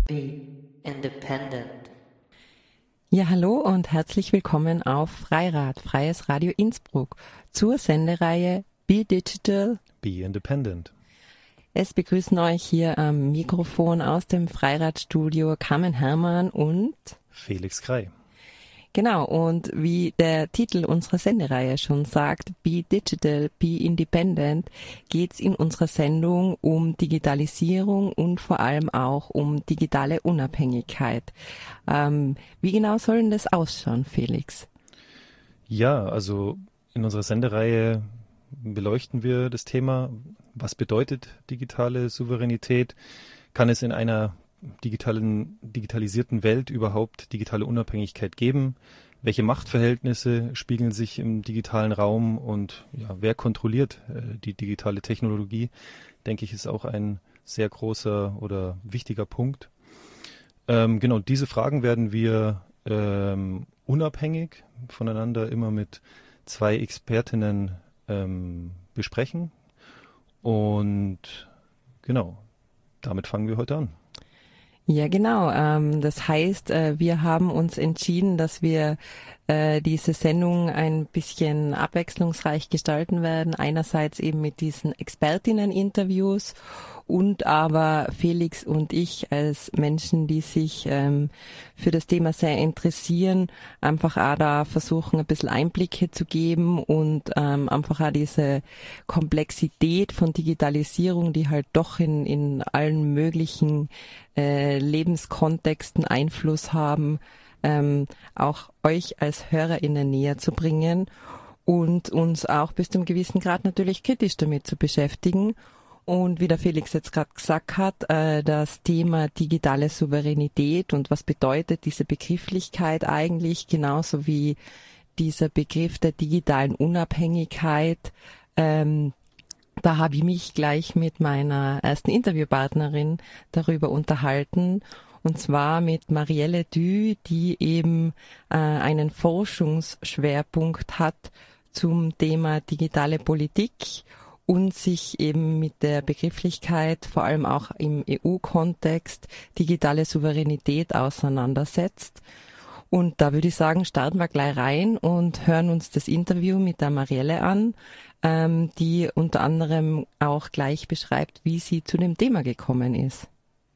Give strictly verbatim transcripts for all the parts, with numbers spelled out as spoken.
Be independent. Ja, hallo und herzlich willkommen auf Freirad, Freies Radio Innsbruck, zur Sendereihe Be Digital, Be Independent. Es begrüßen euch hier am Mikrofon aus dem Freiradstudio Carmen Hermann und Felix Krei. Genau, und wie der Titel unserer Sendereihe schon sagt, Be Digital, Be Independent, geht's in unserer Sendung um Digitalisierung und vor allem auch um digitale Unabhängigkeit. Ähm, wie genau soll denn das ausschauen, Felix? Ja, also in unserer Sendereihe beleuchten wir das Thema, was bedeutet digitale Souveränität? Kann es in einer digitalen, digitalisierten Welt überhaupt digitale Unabhängigkeit geben? Welche Machtverhältnisse spiegeln sich im digitalen Raum und ja, wer kontrolliert äh, die digitale Technologie? Denke ich, ist auch ein sehr großer oder wichtiger Punkt. Ähm, genau, diese Fragen werden wir ähm, unabhängig voneinander immer mit zwei Expertinnen ähm, besprechen. Und genau, damit fangen wir heute an. Ja, genau. Ähm, das heißt, äh, wir haben uns entschieden, dass wir äh, diese Sendung ein bisschen abwechslungsreich gestalten werden. Einerseits eben mit diesen Expertinnen-Interviews und aber Felix und ich als Menschen, die sich ähm, für das Thema sehr interessieren, einfach auch da versuchen, ein bisschen Einblicke zu geben und ähm, einfach auch diese Komplexität von Digitalisierung, die halt doch in, in allen möglichen äh, Lebenskontexten Einfluss haben, ähm, auch euch als HörerInnen näher zu bringen und uns auch bis zu einem gewissen Grad natürlich kritisch damit zu beschäftigen. Und wie der Felix jetzt gerade gesagt hat, äh, das Thema digitale Souveränität und was bedeutet diese Begrifflichkeit eigentlich, genauso wie dieser Begriff der digitalen Unabhängigkeit. Ähm, da habe ich mich gleich mit meiner ersten Interviewpartnerin darüber unterhalten, und zwar mit Marielle Dü, die eben äh, einen Forschungsschwerpunkt hat zum Thema digitale Politik und sich eben mit der Begrifflichkeit, vor allem auch im E U-Kontext, digitale Souveränität auseinandersetzt. Und da würde ich sagen, starten wir gleich rein und hören uns das Interview mit der Marielle an, ähm, die unter anderem auch gleich beschreibt, wie sie zu dem Thema gekommen ist.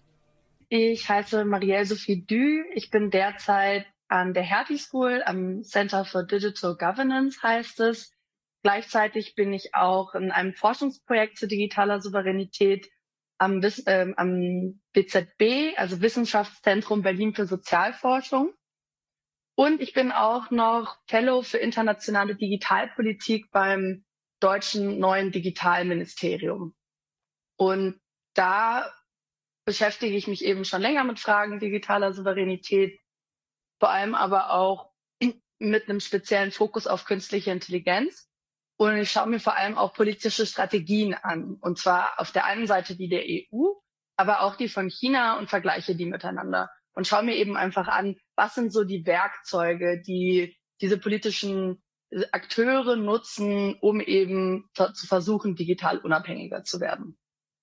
Ich heiße Marielle Sophie Dü. Ich bin derzeit an der Hertie School am Center for Digital Governance, heißt es. Gleichzeitig bin ich auch in einem Forschungsprojekt zu digitaler Souveränität am, äh, am W Z B, also Wissenschaftszentrum Berlin für Sozialforschung. Und ich bin auch noch Fellow für internationale Digitalpolitik beim deutschen neuen Digitalministerium. Und da beschäftige ich mich eben schon länger mit Fragen digitaler Souveränität, vor allem aber auch mit einem speziellen Fokus auf künstliche Intelligenz. Und ich schaue mir vor allem auch politische Strategien an. Und zwar auf der einen Seite die der E U, aber auch die von China und vergleiche die miteinander. Und schaue mir eben einfach an, was sind so die Werkzeuge, die diese politischen Akteure nutzen, um eben zu versuchen, digital unabhängiger zu werden.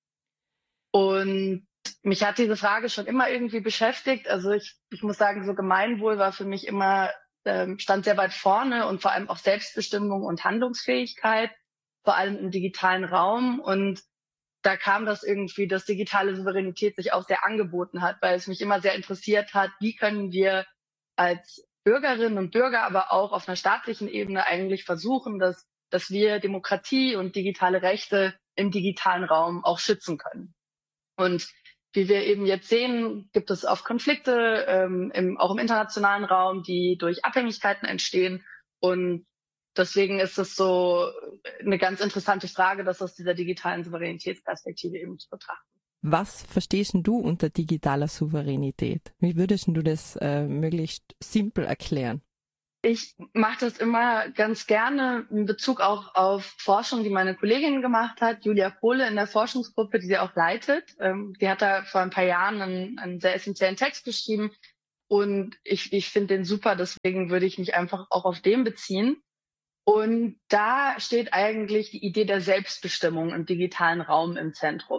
Und mich hat diese Frage schon immer irgendwie beschäftigt. Also ich, ich muss sagen, so Gemeinwohl war für mich immer, ähm, stand sehr weit vorne und vor allem auch Selbstbestimmung und Handlungsfähigkeit, vor allem im digitalen Raum. Und da kam das irgendwie, dass digitale Souveränität sich auch sehr angeboten hat, weil es mich immer sehr interessiert hat, wie können wir als Bürgerinnen und Bürger, aber auch auf einer staatlichen Ebene eigentlich versuchen, dass, dass wir Demokratie und digitale Rechte im digitalen Raum auch schützen können. Und wie wir eben jetzt sehen, gibt es oft Konflikte, ähm, im, auch im internationalen Raum, die durch Abhängigkeiten entstehen. Und deswegen ist es so eine ganz interessante Frage, das aus dieser digitalen Souveränitätsperspektive eben zu betrachten. Was verstehst denn du unter digitaler Souveränität? Wie würdest du das äh, möglichst simpel erklären? Ich mache das immer ganz gerne in Bezug auch auf Forschung, die meine Kollegin gemacht hat, Julia Pohle in der Forschungsgruppe, die sie auch leitet. Ähm, die hat da vor ein paar Jahren einen, einen sehr essentiellen Text geschrieben und ich, ich finde den super, deswegen würde ich mich einfach auch auf den beziehen. Und da steht eigentlich die Idee der Selbstbestimmung im digitalen Raum im Zentrum.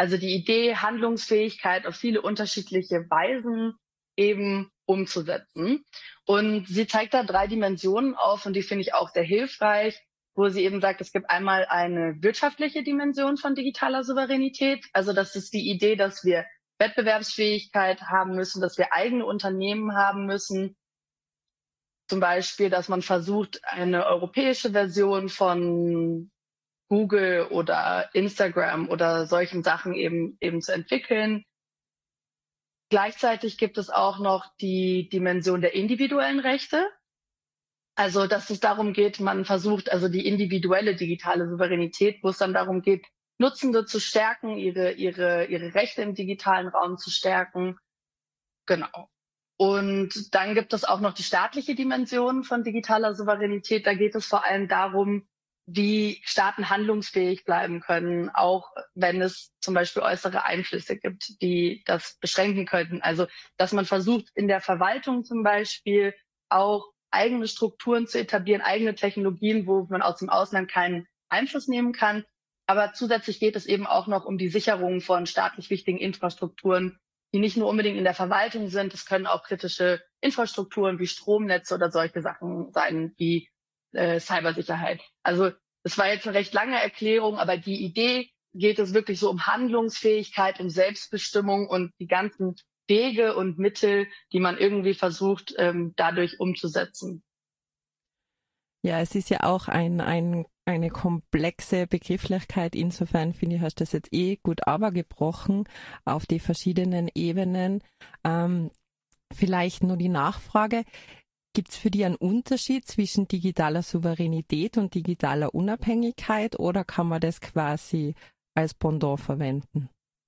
Also die Idee, Handlungsfähigkeit auf viele unterschiedliche Weisen eben umzusetzen. Und sie zeigt da drei Dimensionen auf und die finde ich auch sehr hilfreich, wo sie eben sagt, es gibt einmal eine wirtschaftliche Dimension von digitaler Souveränität. Also das ist die Idee, dass wir Wettbewerbsfähigkeit haben müssen, dass wir eigene Unternehmen haben müssen. Zum Beispiel, dass man versucht, eine europäische Version von Google oder Instagram oder solchen Sachen eben, eben zu entwickeln. Gleichzeitig gibt es auch noch die Dimension der individuellen Rechte. Also, dass es darum geht, man versucht also die individuelle digitale Souveränität, wo es dann darum geht, Nutzende zu stärken, ihre, ihre, ihre Rechte im digitalen Raum zu stärken. Genau. Und dann gibt es auch noch die staatliche Dimension von digitaler Souveränität. Da geht es vor allem darum, wie Staaten handlungsfähig bleiben können, auch wenn es zum Beispiel äußere Einflüsse gibt, die das beschränken könnten. Also, dass man versucht, in der Verwaltung zum Beispiel auch eigene Strukturen zu etablieren, eigene Technologien, wo man aus dem Ausland keinen Einfluss nehmen kann. Aber zusätzlich geht es eben auch noch um die Sicherung von staatlich wichtigen Infrastrukturen, die nicht nur unbedingt in der Verwaltung sind. Es können auch kritische Infrastrukturen wie Stromnetze oder solche Sachen sein, wie äh, Cybersicherheit. Also es war jetzt eine recht lange Erklärung, aber die Idee geht es wirklich so um Handlungsfähigkeit, um Selbstbestimmung und die ganzen Wege und Mittel, die man irgendwie versucht, ähm, dadurch umzusetzen. Ja, es ist ja auch ein, ein, eine komplexe Begrifflichkeit. Insofern finde ich, hast du das jetzt eh gut runtergebrochen auf die verschiedenen Ebenen. Ähm, vielleicht nur die Nachfrage. Gibt es für dich einen Unterschied zwischen digitaler Souveränität und digitaler Unabhängigkeit oder kann man das quasi als Pendant verwenden?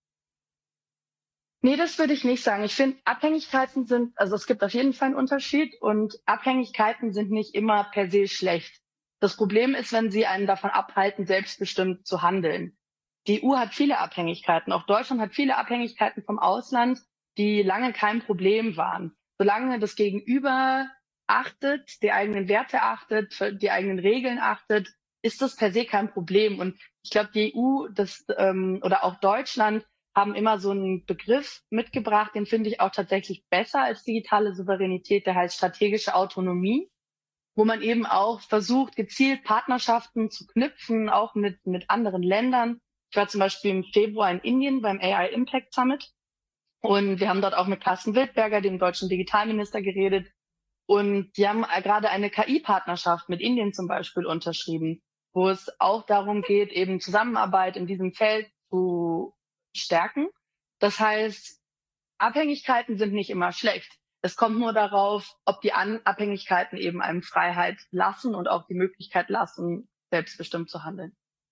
Nee, das würde ich nicht sagen. Ich finde, Abhängigkeiten sind, also es gibt auf jeden Fall einen Unterschied und Abhängigkeiten sind nicht immer per se schlecht. Das Problem ist, wenn sie einen davon abhalten, selbstbestimmt zu handeln. Die E U hat viele Abhängigkeiten. Auch Deutschland hat viele Abhängigkeiten vom Ausland, die lange kein Problem waren. Solange das Gegenüber achtet, die eigenen Werte achtet, die eigenen Regeln achtet, ist das per se kein Problem. Und ich glaube, die E U das, ähm, oder auch Deutschland haben immer so einen Begriff mitgebracht, den finde ich auch tatsächlich besser als digitale Souveränität, der heißt strategische Autonomie, wo man eben auch versucht, gezielt Partnerschaften zu knüpfen, auch mit, mit anderen Ländern. Ich war zum Beispiel im Februar in Indien beim A I Impact Summit und wir haben dort auch mit Carsten Wildberger, dem deutschen Digitalminister, geredet. Und die haben gerade eine K I-Partnerschaft mit Indien zum Beispiel unterschrieben, wo es auch darum geht, eben Zusammenarbeit in diesem Feld zu stärken. Das heißt, Abhängigkeiten sind nicht immer schlecht. Es kommt nur darauf, ob die An- Abhängigkeiten eben einem Freiheit lassen und auch die Möglichkeit lassen, selbstbestimmt zu handeln.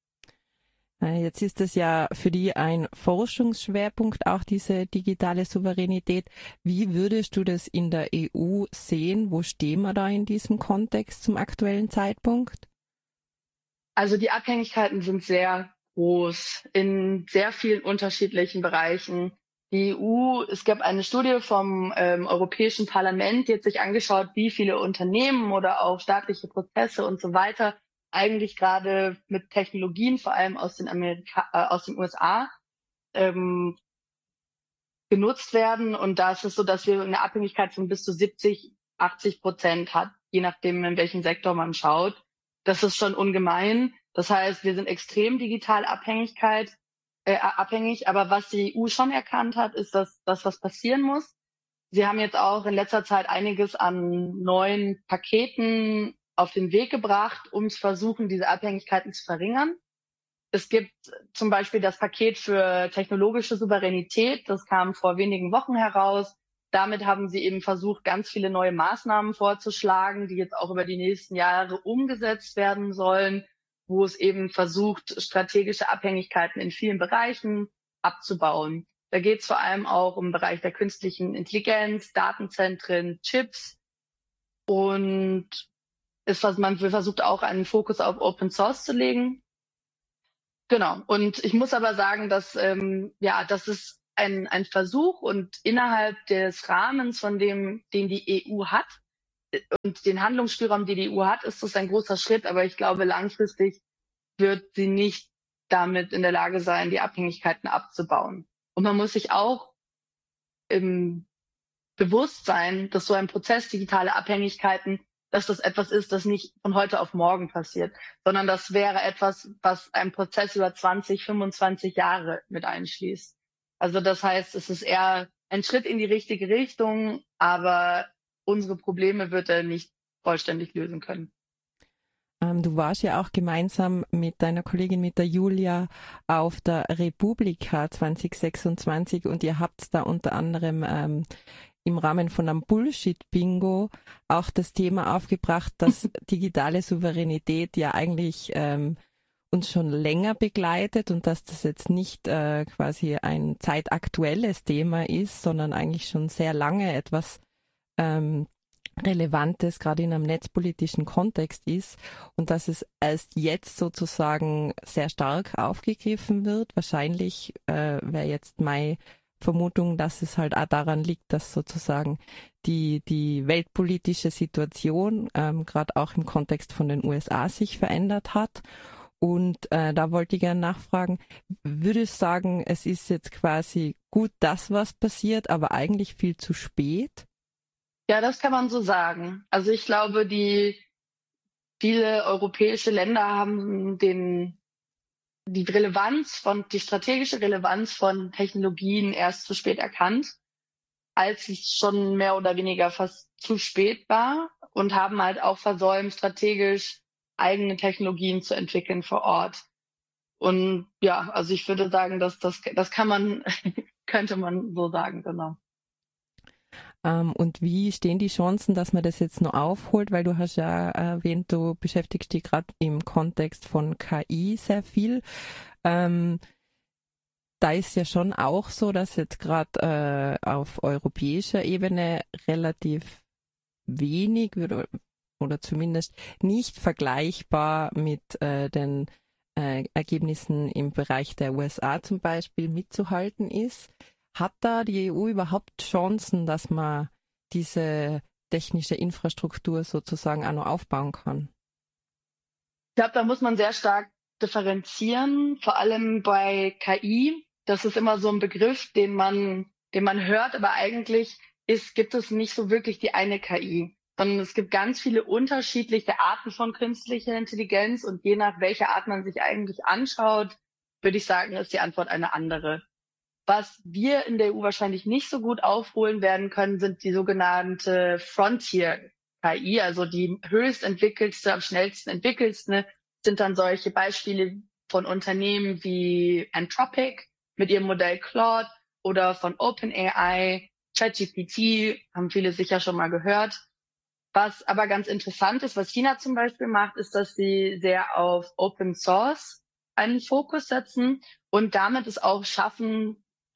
Jetzt ist es ja für die ein Forschungsschwerpunkt, auch diese digitale Souveränität. Wie würdest du das in der E U sehen? Wo stehen wir da in diesem Kontext zum aktuellen Zeitpunkt? Also die Abhängigkeiten sind sehr groß in sehr vielen unterschiedlichen Bereichen. Die E U, es gab eine Studie vom ähm, Europäischen Parlament, die hat sich angeschaut, wie viele Unternehmen oder auch staatliche Prozesse und so weiter eigentlich gerade mit Technologien, vor allem aus den Amerika äh, aus den U S A, ähm, genutzt werden. Und da ist es so, dass wir eine Abhängigkeit von bis zu siebzig, achtzig Prozent hat, je nachdem, in welchem Sektor man schaut. Das ist schon ungemein. Das heißt, wir sind extrem digital Abhängigkeit, äh, abhängig. Aber was die E U schon erkannt hat, ist, dass das was passieren muss. Sie haben jetzt auch in letzter Zeit einiges an neuen Paketen auf den Weg gebracht, um zu versuchen, diese Abhängigkeiten zu verringern. Es gibt zum Beispiel das Paket für technologische Souveränität. Das kam vor wenigen Wochen heraus. Damit haben sie eben versucht, ganz viele neue Maßnahmen vorzuschlagen, die jetzt auch über die nächsten Jahre umgesetzt werden sollen, wo es eben versucht, strategische Abhängigkeiten in vielen Bereichen abzubauen. Da geht es vor allem auch um den Bereich der künstlichen Intelligenz, Datenzentren, Chips. Und es, man versucht auch einen Fokus auf Open Source zu legen. Genau. Und ich muss aber sagen, dass ähm, ja, das ist ein, ein Versuch und innerhalb des Rahmens, von dem, den die E U hat und den Handlungsspielraum, den die E U hat, ist das ein großer Schritt. Aber ich glaube, langfristig wird sie nicht damit in der Lage sein, die Abhängigkeiten abzubauen. Und man muss sich auch im bewusst sein, dass so ein Prozess digitale Abhängigkeiten, dass das etwas ist, das nicht von heute auf morgen passiert, sondern das wäre etwas, was einen Prozess über zwanzig, fünfundzwanzig Jahre mit einschließt. Also das heißt, es ist eher ein Schritt in die richtige Richtung, aber unsere Probleme wird er nicht vollständig lösen können. Ähm, du warst ja auch gemeinsam mit deiner Kollegin, mit der Julia, auf der Republika zwanzig sechsundzwanzig und ihr habt da unter anderem ähm, im Rahmen von einem Bullshit-Bingo auch das Thema aufgebracht, dass digitale Souveränität ja eigentlich ähm, uns schon länger begleitet und dass das jetzt nicht äh, quasi ein zeitaktuelles Thema ist, sondern eigentlich schon sehr lange etwas ähm, Relevantes, gerade in einem netzpolitischen Kontext ist und dass es erst jetzt sozusagen sehr stark aufgegriffen wird. Wahrscheinlich äh, wäre jetzt meine Vermutung, dass es halt auch daran liegt, dass sozusagen die, die weltpolitische Situation ähm, gerade auch im Kontext von den U S A sich verändert hat. Und äh, da wollte ich gerne nachfragen, würdest du sagen, es ist jetzt quasi gut das, was passiert, aber eigentlich viel zu spät? Ja, das kann man so sagen. Also ich glaube, die viele europäische Länder haben den die Relevanz von, die strategische Relevanz von Technologien erst zu spät erkannt, als es schon mehr oder weniger fast zu spät war und haben halt auch versäumt, strategisch eigene Technologien zu entwickeln vor Ort. Und ja, also ich würde sagen, dass das, das kann man, könnte man so sagen, genau. Ähm, und wie stehen die Chancen, dass man das jetzt noch aufholt? Weil du hast ja erwähnt, du beschäftigst dich gerade im Kontext von K I sehr viel. Ähm, da ist ja schon auch so, dass jetzt gerade äh, auf europäischer Ebene relativ wenig oder, oder zumindest nicht vergleichbar mit äh, den äh, Ergebnissen im Bereich der U S A zum Beispiel mitzuhalten ist. Hat da die E U überhaupt Chancen, dass man diese technische Infrastruktur sozusagen auch noch aufbauen kann? Ich glaube, da muss man sehr stark differenzieren, vor allem bei K I. Das ist immer so ein Begriff, den man, den man hört, aber eigentlich ist, gibt es nicht so wirklich die eine K I, sondern es gibt ganz viele unterschiedliche Arten von künstlicher Intelligenz und je nach welcher Art man sich eigentlich anschaut, würde ich sagen, ist die Antwort eine andere. Was wir in der E U wahrscheinlich nicht so gut aufholen werden können, sind die sogenannte Frontier-K I, also die höchst entwickelste, am schnellsten entwickelste, sind dann solche Beispiele von Unternehmen wie Anthropic mit ihrem Modell Claude oder von OpenAI, ChatGPT, haben viele sicher schon mal gehört. Was aber ganz interessant ist, was China zum Beispiel macht, ist, dass sie sehr auf Open Source einen Fokus setzen und damit es auch schaffen,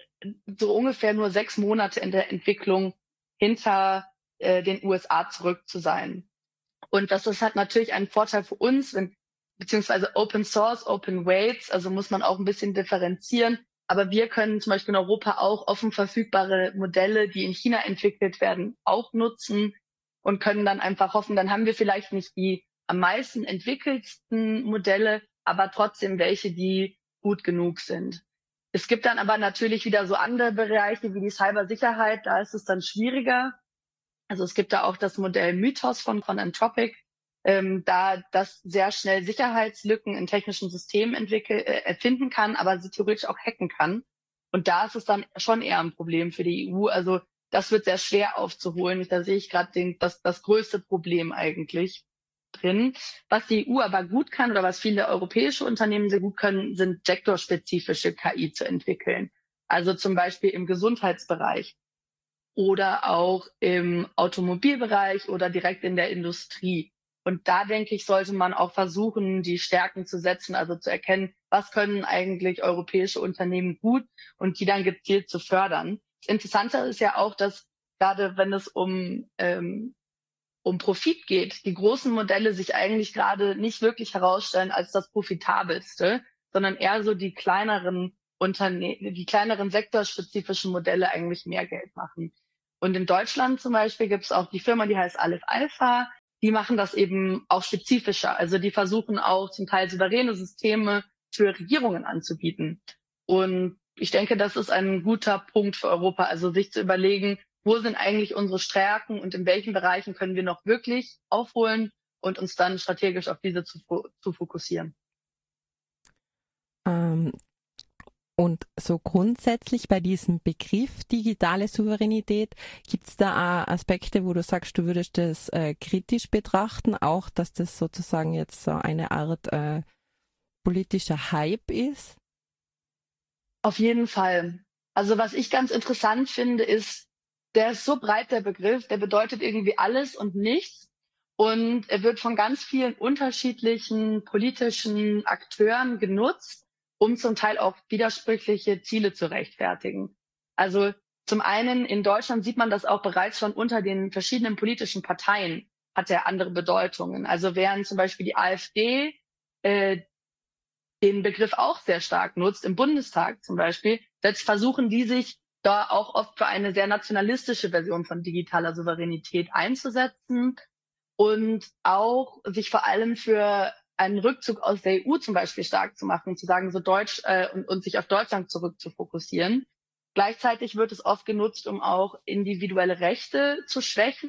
so ungefähr nur sechs Monate in der Entwicklung hinter äh, den U S A zurück zu sein. Und das ist halt natürlich ein Vorteil für uns, wenn, beziehungsweise Open Source, Open Weights, also muss man auch ein bisschen differenzieren. Aber wir können zum Beispiel in Europa auch offen verfügbare Modelle, die in China entwickelt werden, auch nutzen und können dann einfach hoffen, dann haben wir vielleicht nicht die am meisten entwickelsten Modelle, aber trotzdem welche, die gut genug sind. Es gibt dann aber natürlich wieder so andere Bereiche wie die Cybersicherheit, da ist es dann schwieriger. Also es gibt da auch das Modell Mythos von, von Anthropic, ähm, da das sehr schnell Sicherheitslücken in technischen Systemen entwickeln, äh, erfinden kann, aber sie theoretisch auch hacken kann. Und da ist es dann schon eher ein Problem für die E U. Also das wird sehr schwer aufzuholen. Da sehe ich gerade das, das größte Problem eigentlich drin. Was die E U aber gut kann oder was viele europäische Unternehmen sehr gut können, sind sektorspezifische K I zu entwickeln. Also zum Beispiel im Gesundheitsbereich oder auch im Automobilbereich oder direkt in der Industrie. Und da, denke ich, sollte man auch versuchen, die Stärken zu setzen, also zu erkennen, was können eigentlich europäische Unternehmen gut und die dann gezielt zu fördern. Das Interessante ist ja auch, dass gerade wenn es um ähm, um Profit geht, die großen Modelle sich eigentlich gerade nicht wirklich herausstellen als das profitabelste, sondern eher so die kleineren Unternehmen, die kleineren sektorspezifischen Modelle eigentlich mehr Geld machen. Und in Deutschland zum Beispiel gibt es auch die Firma, die heißt Aleph Alpha, die machen das eben auch spezifischer. Also die versuchen auch zum Teil souveräne Systeme für Regierungen anzubieten. Und ich denke, das ist ein guter Punkt für Europa, also sich zu überlegen, wo sind eigentlich unsere Stärken und in welchen Bereichen können wir noch wirklich aufholen und uns dann strategisch auf diese zu, zu fokussieren. Ähm, und so grundsätzlich bei diesem Begriff digitale Souveränität, gibt es da auch Aspekte, wo du sagst, du würdest das äh, kritisch betrachten, auch dass das sozusagen jetzt so eine Art äh, politischer Hype ist? Auf jeden Fall. Also was ich ganz interessant finde, ist, der ist so breit, der Begriff, der bedeutet irgendwie alles und nichts. Und er wird von ganz vielen unterschiedlichen politischen Akteuren genutzt, um zum Teil auch widersprüchliche Ziele zu rechtfertigen. Also zum einen in Deutschland sieht man das auch bereits schon unter den verschiedenen politischen Parteien, hat er andere Bedeutungen. Also während zum Beispiel die AfD äh, den Begriff auch sehr stark nutzt, im Bundestag zum Beispiel, jetzt versuchen die sich da auch oft für eine sehr nationalistische Version von digitaler Souveränität einzusetzen und auch sich vor allem für einen Rückzug aus der E U zum Beispiel stark zu machen, zu sagen, so Deutsch äh, und, und sich auf Deutschland zurück zu fokussieren. Gleichzeitig wird es oft genutzt, um auch individuelle Rechte zu schwächen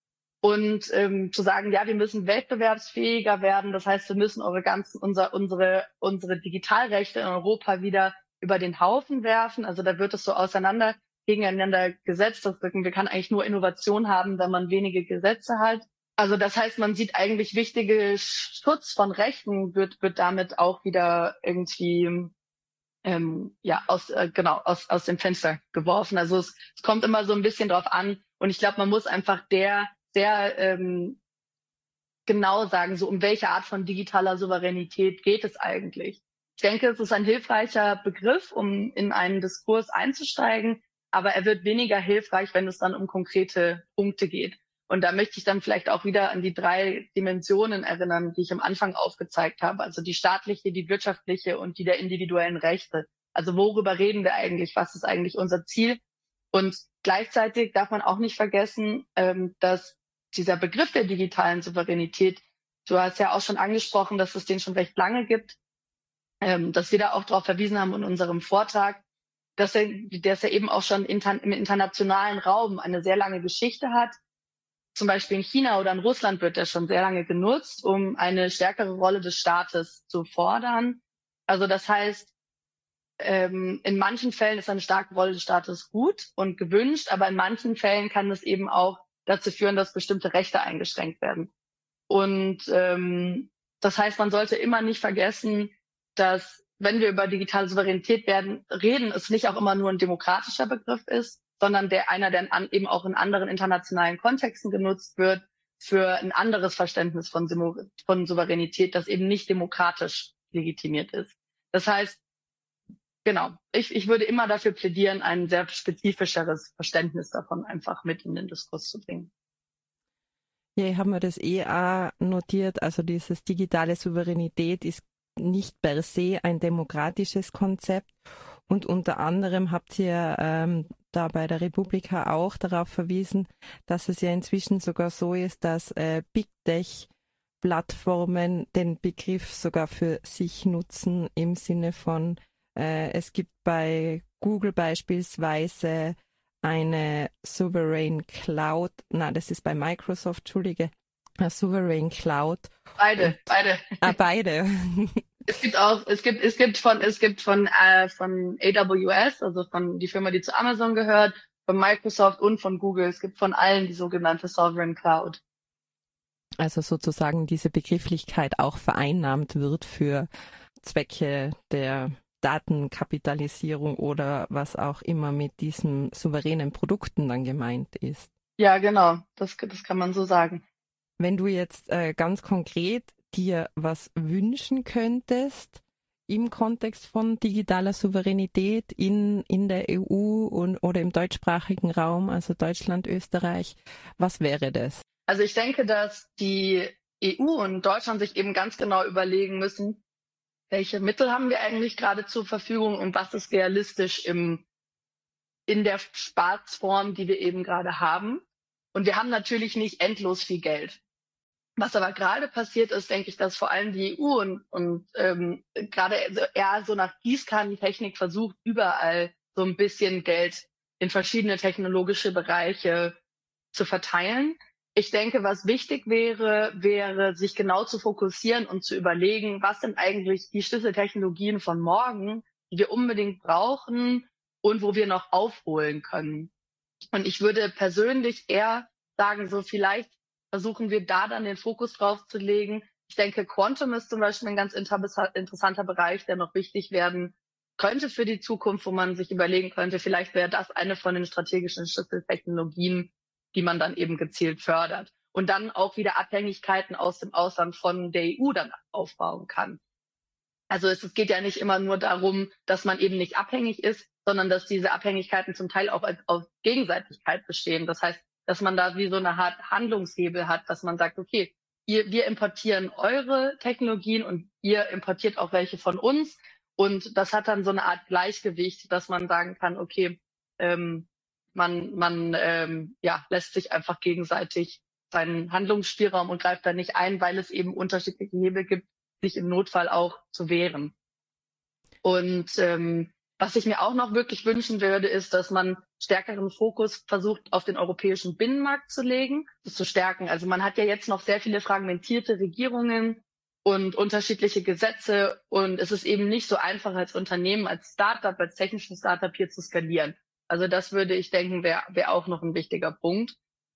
und ähm, zu sagen, ja, wir müssen wettbewerbsfähiger werden. Das heißt, wir müssen eure ganzen, unser, unsere, unsere Digitalrechte in Europa wieder über den Haufen werfen. Also da wird es so auseinander gegeneinander gesetzt. Das, wir kann eigentlich nur Innovation haben, wenn man wenige Gesetze hat. Also das heißt, man sieht eigentlich wichtige Schutz von Rechten wird, wird damit auch wieder irgendwie ähm, ja aus äh, genau aus aus dem Fenster geworfen. Also es, es kommt immer so ein bisschen drauf an und ich glaube, man muss einfach der sehr ähm, genau sagen, so um welche Art von digitaler Souveränität geht es eigentlich. Ich denke, es ist ein hilfreicher Begriff, um in einen Diskurs einzusteigen, aber er wird weniger hilfreich, wenn es dann um konkrete Punkte geht. Und da möchte ich dann vielleicht auch wieder an die drei Dimensionen erinnern, die ich am Anfang aufgezeigt habe. Also die staatliche, die wirtschaftliche und die der individuellen Rechte. Also worüber reden wir eigentlich? Was ist eigentlich unser Ziel? Und gleichzeitig darf man auch nicht vergessen, ähm, dass dieser Begriff der digitalen Souveränität, du hast ja auch schon angesprochen, dass es den schon recht lange gibt, ähm, dass wir da auch darauf verwiesen haben in unserem Vortrag, dass er, dass er eben auch schon inter, im internationalen Raum eine sehr lange Geschichte hat. Zum Beispiel in China oder in Russland wird er schon sehr lange genutzt, um eine stärkere Rolle des Staates zu fordern. Also das heißt, ähm, in manchen Fällen ist eine starke Rolle des Staates gut und gewünscht, aber in manchen Fällen kann es eben auch dazu führen, dass bestimmte Rechte eingeschränkt werden. Und ähm, das heißt, man sollte immer nicht vergessen, dass wenn wir über digitale Souveränität werden, reden, es nicht auch immer nur ein demokratischer Begriff ist, sondern der einer, der an, eben auch in anderen internationalen Kontexten genutzt wird, für ein anderes Verständnis von, von Souveränität, das eben nicht demokratisch legitimiert ist. Das heißt, genau, ich, ich würde immer dafür plädieren, ein sehr spezifischeres Verständnis davon einfach mit in den Diskurs zu bringen. Ja, ich habe mir das eh auch notiert, also dieses digitale Souveränität ist nicht per se ein demokratisches Konzept. Und unter anderem habt ihr ähm, da bei der Republika auch darauf verwiesen, dass es ja inzwischen sogar so ist, dass äh, Big Tech-Plattformen den Begriff sogar für sich nutzen im Sinne von, äh, es gibt bei Google beispielsweise eine Sovereign Cloud, na, das ist bei Microsoft, Entschuldige, eine Sovereign Cloud. Beide, Und, beide. Ah, beide. Es gibt auch, es gibt, es gibt von, es gibt von, äh, von A W S, also von die Firma, die zu Amazon gehört, von Microsoft und von Google. Es gibt von allen die sogenannte Sovereign Cloud. Also sozusagen diese Begrifflichkeit auch vereinnahmt wird für Zwecke der Datenkapitalisierung oder was auch immer mit diesen souveränen Produkten dann gemeint ist. Ja, genau. Das, das kann man so sagen. Wenn du jetzt äh, ganz konkret dir was wünschen könntest im Kontext von digitaler Souveränität in, in der E U und, oder im deutschsprachigen Raum, also Deutschland, Österreich, was wäre das? Also ich denke, dass die E U und Deutschland sich eben ganz genau überlegen müssen, welche Mittel haben wir eigentlich gerade zur Verfügung und was ist realistisch im, in der Sparform, die wir eben gerade haben. Und wir haben natürlich nicht endlos viel Geld. Was aber gerade passiert ist, denke ich, dass vor allem die E U und, und ähm, gerade eher so nach Gießkannentechnik versucht, überall so ein bisschen Geld in verschiedene technologische Bereiche zu verteilen. Ich denke, was wichtig wäre, wäre, sich genau zu fokussieren und zu überlegen, was sind eigentlich die Schlüsseltechnologien von morgen, die wir unbedingt brauchen und wo wir noch aufholen können. Und ich würde persönlich eher sagen, so vielleicht versuchen wir da dann den Fokus drauf zu legen. Ich denke, Quantum ist zum Beispiel ein ganz inter- interessanter Bereich, der noch wichtig werden könnte für die Zukunft, wo man sich überlegen könnte, vielleicht wäre das eine von den strategischen Schlüsseltechnologien, die man dann eben gezielt fördert. Und dann auch wieder Abhängigkeiten aus dem Ausland von der E U dann aufbauen kann. Also es, es geht ja nicht immer nur darum, dass man eben nicht abhängig ist, sondern dass diese Abhängigkeiten zum Teil auch auf Gegenseitigkeit bestehen. Das heißt, dass man da wie so eine Art Handlungshebel hat, dass man sagt, okay, ihr, wir importieren eure Technologien und ihr importiert auch welche von uns. Und das hat dann so eine Art Gleichgewicht, dass man sagen kann, okay, ähm, man, man ähm, ja, lässt sich einfach gegenseitig seinen Handlungsspielraum und greift da nicht ein, weil es eben unterschiedliche Hebel gibt, sich im Notfall auch zu wehren. Und ähm, was ich mir auch noch wirklich wünschen würde, ist, dass man stärkeren Fokus versucht, auf den europäischen Binnenmarkt zu legen, das zu stärken. Also man hat ja jetzt noch sehr viele fragmentierte Regierungen und unterschiedliche Gesetze. Und es ist eben nicht so einfach als Unternehmen, als Startup, als technisches Startup hier zu skalieren. Also das würde ich denken, wäre wär auch noch ein wichtiger Punkt.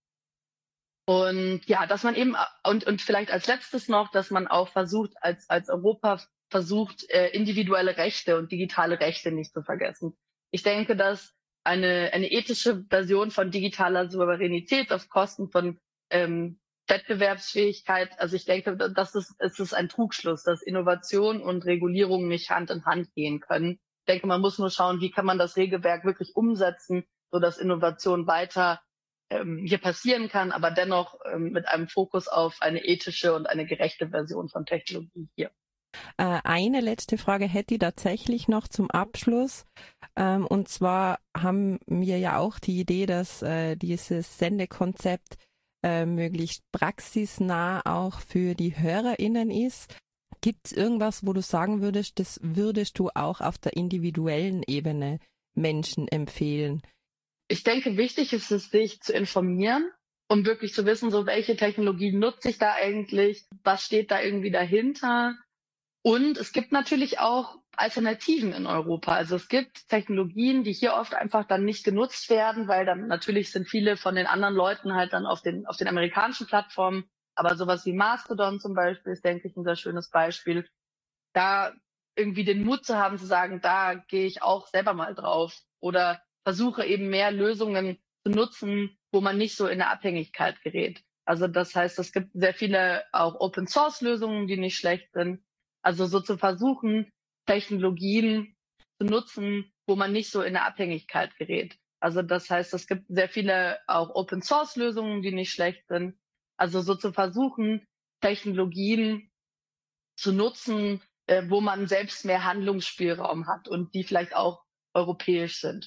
Und ja, dass man eben, und, und vielleicht als letztes noch, dass man auch versucht, als, als Europa versucht, äh, individuelle Rechte und digitale Rechte nicht zu vergessen. Ich denke, dass eine, eine ethische Version von digitaler Souveränität auf Kosten von ähm, Wettbewerbsfähigkeit, also ich denke, das ist, es ist ein Trugschluss, dass Innovation und Regulierung nicht Hand in Hand gehen können. Ich denke, man muss nur schauen, wie kann man das Regelwerk wirklich umsetzen, sodass Innovation weiter ähm, hier passieren kann, aber dennoch ähm, mit einem Fokus auf eine ethische und eine gerechte Version von Technologie hier. Eine letzte Frage hätte ich tatsächlich noch zum Abschluss. Und zwar haben wir ja auch die Idee, dass dieses Sendekonzept möglichst praxisnah auch für die HörerInnen ist. Gibt es irgendwas, wo du sagen würdest, das würdest du auch auf der individuellen Ebene Menschen empfehlen? Ich denke, wichtig ist es, sich zu informieren, um wirklich zu wissen, so welche Technologie nutze ich da eigentlich, was steht da irgendwie dahinter. Und es gibt natürlich auch Alternativen in Europa. Also es gibt Technologien, die hier oft einfach dann nicht genutzt werden, weil dann natürlich sind viele von den anderen Leuten halt dann auf den, auf den amerikanischen Plattformen. Aber sowas wie Mastodon zum Beispiel ist, denke ich, ein sehr schönes Beispiel. Da irgendwie den Mut zu haben, zu sagen, da gehe ich auch selber mal drauf. Oder versuche eben mehr Lösungen zu nutzen, wo man nicht so in eine Abhängigkeit gerät. Also das heißt, es gibt sehr viele auch Open-Source-Lösungen, die nicht schlecht sind. Also so zu versuchen, Technologien zu nutzen, wo man nicht so in eine Abhängigkeit gerät. Also das heißt, es gibt sehr viele auch Open-Source-Lösungen, die nicht schlecht sind. Also so zu versuchen, Technologien zu nutzen, äh, wo man selbst mehr Handlungsspielraum hat und die vielleicht auch europäisch sind.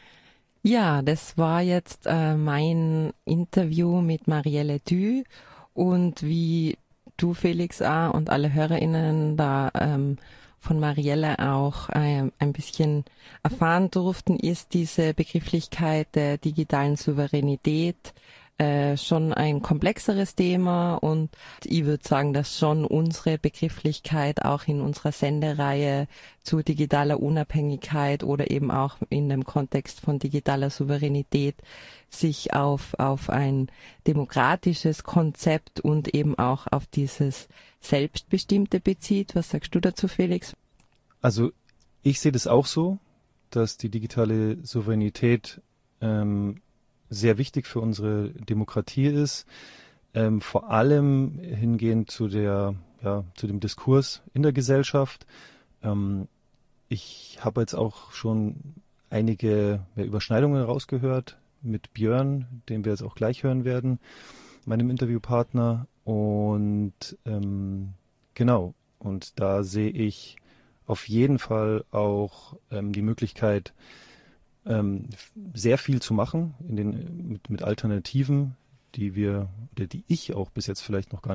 Ja, das war jetzt äh, mein Interview mit Marielle Dü und wie du, Felix, auch und alle HörerInnen da ähm, von Marielle auch ähm, ein bisschen erfahren durften, ist diese Begrifflichkeit der digitalen Souveränität äh, schon ein komplexeres Thema und ich würde sagen, dass schon unsere Begrifflichkeit auch in unserer Sendereihe zu digitaler Unabhängigkeit oder eben auch in dem Kontext von digitaler Souveränität sich auf, auf ein demokratisches Konzept und eben auch auf dieses Selbstbestimmte bezieht. Was sagst du dazu, Felix? Also ich sehe das auch so, dass die digitale Souveränität ähm, sehr wichtig für unsere Demokratie ist, ähm, vor allem hingehend zu der, ja, zu dem Diskurs in der Gesellschaft. Ähm, ich habe jetzt auch schon einige ja, Überschneidungen rausgehört mit Björn, den wir jetzt auch gleich hören werden, meinem Interviewpartner. Und ähm, genau, und da sehe ich auf jeden Fall auch ähm, die Möglichkeit, ähm, sehr viel zu machen in den, mit, mit Alternativen, die wir, oder die ich auch bis jetzt vielleicht noch gar nicht